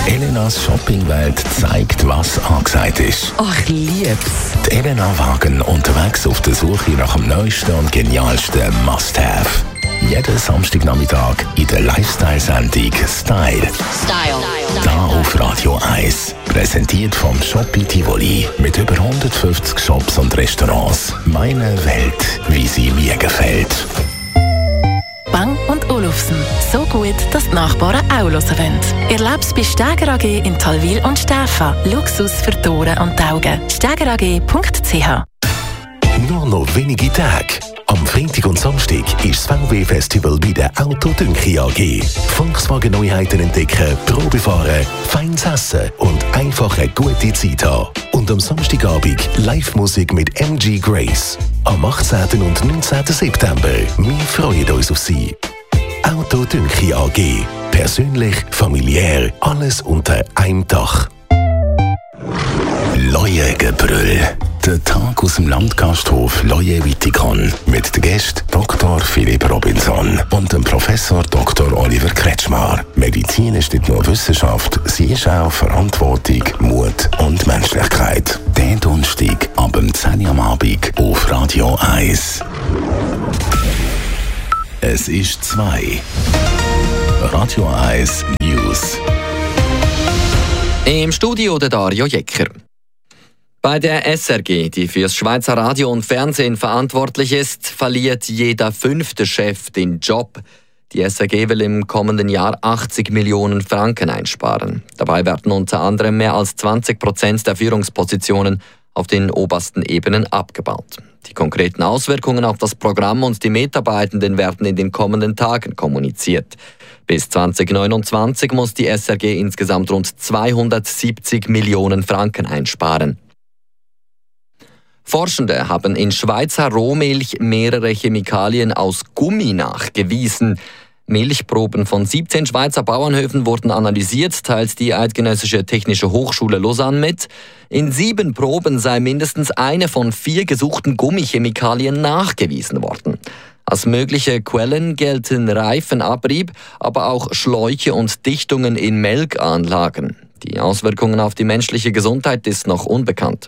Elenas Shoppingwelt zeigt, was angesagt ist. Ach, ich lieb's. Die Elena-Wagen unterwegs auf der Suche nach dem neuesten und genialsten Must-Have. Jeden Samstagnachmittag in der Lifestyle-Sendung Style. Da auf Radio 1. Präsentiert vom Shoppi Tivoli. Mit über 150 Shops und Restaurants. Meine Welt, wie sie mir gefällt. Bang & Olufsen. So gut, dass die Nachbarn auch hören wollen. Erleb's bei Steger AG in Talwil und Stäfa. Luxus für die Ohren und die Augen. stegerag.ch. Nur noch wenige Tage. Am Freitag und Samstag ist das VW-Festival bei der Auto Dünchi AG. Volkswagen-Neuheiten entdecken, Probe fahren, feines Essen und einfach eine gute Zeit haben. Und am Samstagabend Live-Musik mit MG Grace. Am 18. und 19. September. Wir freuen uns auf Sie. Auto Dünchi AG. Persönlich, familiär, alles unter einem Dach. Leuengebrüll. Der Tag aus dem Landgasthof Leue-Wittikon mit dem Gast Dr. Philipp Robinson und dem Professor Dr. Oliver Kretschmar. Medizin ist nicht nur Wissenschaft, sie ist auch Verantwortung, Mut und Menschlichkeit. Den Donnerstag ab 10 Uhr am Abend auf Radio 1. Es ist 2. Radio 1 News. Im Studio der Dario Jecker. Bei der SRG, die für das Schweizer Radio und Fernsehen verantwortlich ist, verliert jeder 5. Chef den Job. Die SRG will im kommenden Jahr 80 Millionen Franken einsparen. Dabei werden unter anderem mehr als 20% der Führungspositionen auf den obersten Ebenen abgebaut. Die konkreten Auswirkungen auf das Programm und die Mitarbeitenden werden in den kommenden Tagen kommuniziert. Bis 2029 muss die SRG insgesamt rund 270 Millionen Franken einsparen. Forschende haben in Schweizer Rohmilch mehrere Chemikalien aus Gummi nachgewiesen. Milchproben von 17 Schweizer Bauernhöfen wurden analysiert, teilt die Eidgenössische Technische Hochschule Lausanne mit. In 7 Proben sei mindestens eine von 4 gesuchten Gummichemikalien nachgewiesen worden. Als mögliche Quellen gelten Reifenabrieb, aber auch Schläuche und Dichtungen in Melkanlagen. Die Auswirkungen auf die menschliche Gesundheit ist noch unbekannt.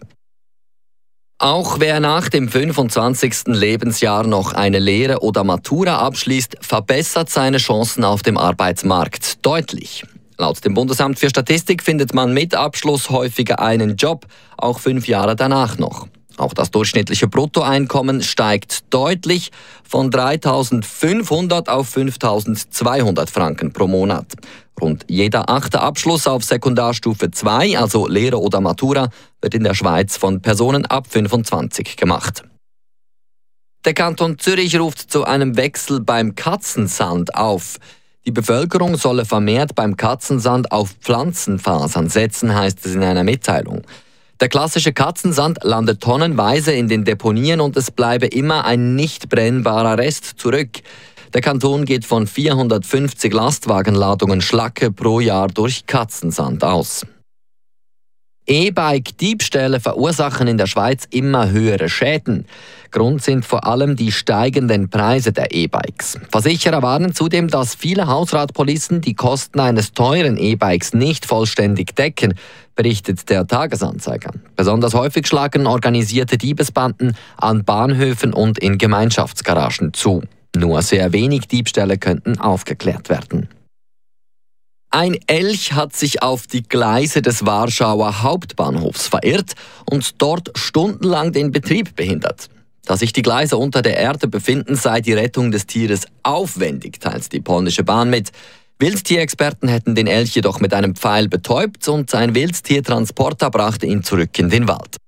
Auch wer nach dem 25. Lebensjahr noch eine Lehre oder Matura abschließt, verbessert seine Chancen auf dem Arbeitsmarkt deutlich. Laut dem Bundesamt für Statistik findet man mit Abschluss häufiger einen Job, auch 5 Jahre danach noch. Auch das durchschnittliche Bruttoeinkommen steigt deutlich von 3.500 auf 5.200 Franken pro Monat. Rund jeder 8. Abschluss auf Sekundarstufe 2, also Lehre oder Matura, wird in der Schweiz von Personen ab 25 gemacht. Der Kanton Zürich ruft zu einem Wechsel beim Katzensand auf. Die Bevölkerung solle vermehrt beim Katzensand auf Pflanzenfasern setzen, heißt es in einer Mitteilung. Der klassische Katzensand landet tonnenweise in den Deponien und es bleibe immer ein nicht brennbarer Rest zurück. Der Kanton geht von 450 Lastwagenladungen Schlacke pro Jahr durch Katzensand aus. E-Bike-Diebstähle verursachen in der Schweiz immer höhere Schäden. Grund sind vor allem die steigenden Preise der E-Bikes. Versicherer warnen zudem, dass viele Hausratpolicen die Kosten eines teuren E-Bikes nicht vollständig decken, berichtet der Tagesanzeiger. Besonders häufig schlagen organisierte Diebesbanden an Bahnhöfen und in Gemeinschaftsgaragen zu. Nur sehr wenig Diebstähle könnten aufgeklärt werden. Ein Elch hat sich auf die Gleise des Warschauer Hauptbahnhofs verirrt und dort stundenlang den Betrieb behindert. Da sich die Gleise unter der Erde befinden, sei die Rettung des Tieres aufwendig, teilt die polnische Bahn mit. Wildtierexperten hätten den Elch jedoch mit einem Pfeil betäubt und sein Wildtiertransporter brachte ihn zurück in den Wald.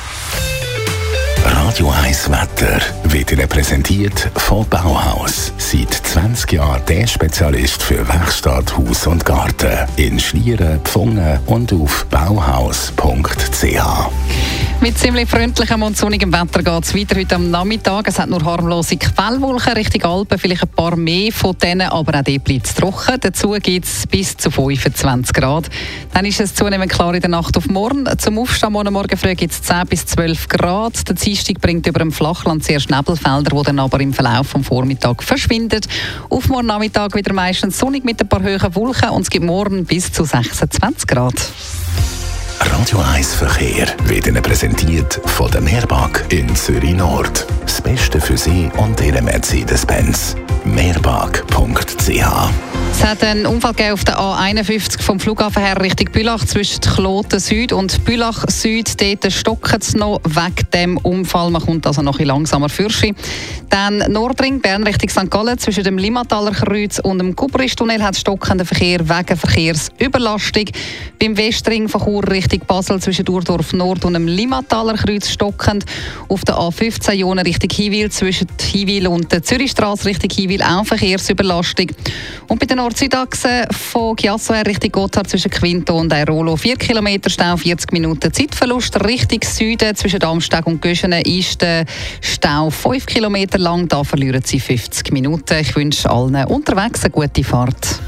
Radio 1 Wetter wird Ihnen präsentiert von Bauhaus. Seit 20 Jahren der Spezialist für Werkstatt, Haus und Garten. In Schlieren, Pfungen und auf bauhaus.ch. Mit ziemlich freundlichem und sonnigem Wetter geht es weiter heute am Nachmittag. Es hat nur harmlose Quellwolken Richtung Alpen, vielleicht ein paar mehr von denen, aber auch dort bleibt es trocken. Dazu gibt es bis zu 25 Grad. Dann ist es zunehmend klar in der Nacht auf morgen. Zum Aufstehen morgen früh gibt es 10 bis 12 Grad. Der Dienstag bringt über dem Flachland zuerst Nebelfelder, die dann aber im Verlauf des Vormittags verschwinden. Auf morgen Nachmittag wieder meistens sonnig mit ein paar hohen Wolken und es gibt morgen bis zu 26 Grad. Radio 1 Verkehr wird Ihnen präsentiert von der Meerbag in Zürich Nord. Das Beste für Sie und Ihre Mercedes-Benz. Meerbag.ch. Es hat einen Unfall gegeben auf der A51 vom Flughafen her Richtung Bülach zwischen Kloten Süd und Bülach Süd. Dort stockt es noch wegen dem Unfall. Man kommt also noch ein bisschen langsamer fürschi. Dann Nordring, Bern Richtung St. Gallen. Zwischen dem Limmataler Kreuz und dem Kubristunnel hat stockenden Verkehr wegen Verkehrsüberlastung. Beim Westring von Chur Richtung Basel zwischen Urdorf Nord und dem Limmataler Kreuz stockend. Auf der A15 Jona Richtung Hiwil zwischen Hiwil und der Zürichstrasse Richtung Hiwil auch Verkehrsüberlastung. Und bei der Nord-Süd-Achse von Chiasso her Richtung Gotthard zwischen Quinto und Airolo 4 Kilometer Stau, 40 Minuten Zeitverlust. Richtung Süden zwischen Darmstadt und Göschenen ist der Stau 5 Kilometer lang. Da verlieren Sie 50 Minuten. Ich wünsche allen unterwegs eine gute Fahrt.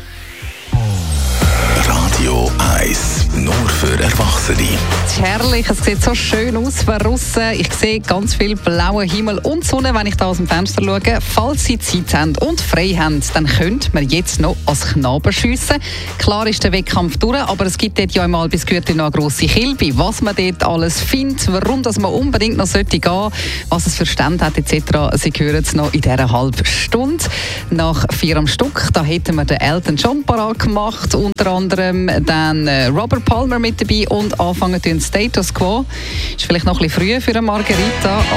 Radio 1, nur für Erwachsene. Es ist herrlich, es sieht so schön aus von draussen. Ich sehe ganz viel blauen Himmel und Sonne, wenn ich da aus dem Fenster schaue. Falls Sie Zeit haben und frei haben, dann könnt man jetzt noch als Knaben schiessen. Klar ist der Wettkampf durch, aber es gibt dort ja im Albisgürtel noch eine grosse Kilbe. Was man dort alles findet, warum dass man unbedingt noch gehen sollte, was es für Stände hat etc. Sie hören es noch in dieser halben Stunde. Nach 4 am Stück, da hätten wir den Elton John parat gemacht, unter anderem dann Robert Palmer mit dabei und anfangen den Status Quo. Ist vielleicht noch ein bisschen früh für eine Margarita.